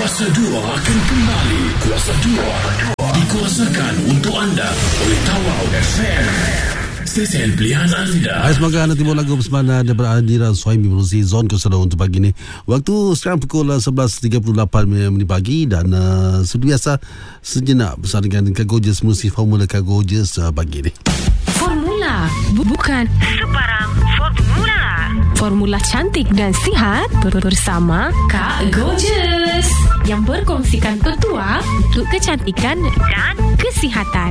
Kuasa 2 akan kembali. Kuasa 2 dikuasakan untuk anda oleh Tawau FM. Stesen pilihan anda. Semoga anda timbul lagu bersama daripada Adira Suhaimi menerusi Zon Kesada untuk pagi ini. Waktu sekarang pukul 11.38 minit pagi dan seperti biasa sejenak bersama dengan Kak Gorgeous menerusi Formula Kak Gorgeous pagi ini. Formula bukan sebarang formula. Formula cantik dan sihat bersama Kak Gorgeous yang berkongsikan petua untuk kecantikan dan kesihatan.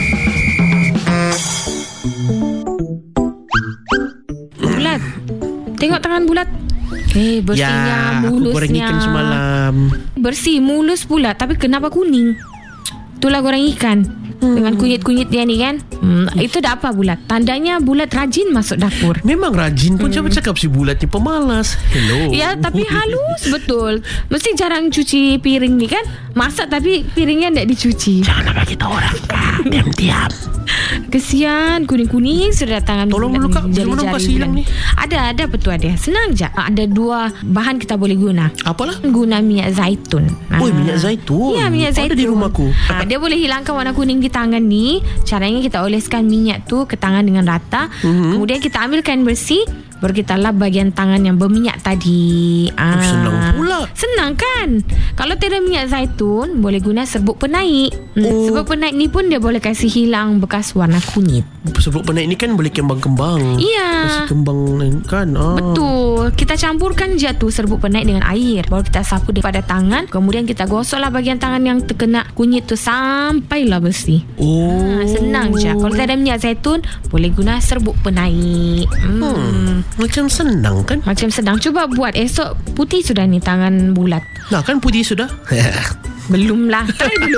Bulat, tengok tangan Bulat. Bersihnya, mulusnya. Aku goreng ikan semalam. Bersih, mulus pula. Tapi kenapa kuning? Itulah goreng ikan dengan kunyit-kunyit dia ni kan. Itu dah apa Bulat? Tandanya Bulat rajin masuk dapur. Memang rajin pun siapa cakap si Bulat ni pemalas. Hello. Ya, tapi halus betul. Mesti jarang cuci piring ni kan. Masak tapi piringnya tak dicuci. Jangan bagi tahu orang. Diam-diam. Kesian, kuning-kuning sudah tangan. Tolong dulu Kak, macam mana kasih hilang ni? Ada petua dia. Senang je. Ada 2 bahan kita boleh guna. Apalah? Guna minyak zaitun. Minyak zaitun. Ya, minyak zaitun. Ada di rumahku. Dia boleh hilangkan warna kuning di tangan ni. Caranya kita oleskan minyak tu ke tangan dengan rata. Kemudian kita ambil kain bersih, baru kita lap bahagian tangan yang berminyak tadi. Senang pula. Senang kan? Kalau tiada minyak zaitun, boleh guna serbuk penaik. Serbuk penaik ni pun dia boleh kasih hilang bekas warna kunyit. Serbuk penaik ni kan boleh kembang-kembang. Iya. Kasih kembang kan. Betul. Kita campurkan je tu serbuk penaik dengan air. Baru kita sapu daripada tangan. Kemudian kita gosoklah bahagian tangan yang terkena kunyit tu sampailah bersih. Senang je. Kalau tak ada minyak zaitun, boleh guna serbuk penaik. Macam senang kan? Macam sedang. Cuba buat. Esok putih sudah ni tangan Bulat. Nah kan putih sudah. Belum lah. Try dulu.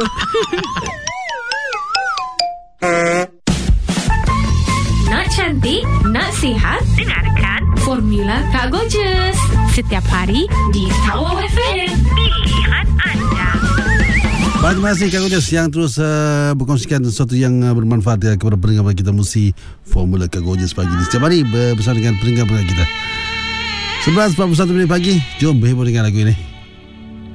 Nak cantik, nak sihat, dengarkan Formula Kak Gorgeous setiap hari di Tawau FM. Pilihan anda. Terima kasih Kak Gorgeous yang terus berkongsikan sesuatu yang bermanfaat kepada pendengar kita musi Formula Kak Gorgeous pagi ini. Setiap hari bersama dengan pendengar kita. 11.41 minit pagi. Jom berhibur dengan lagu ini.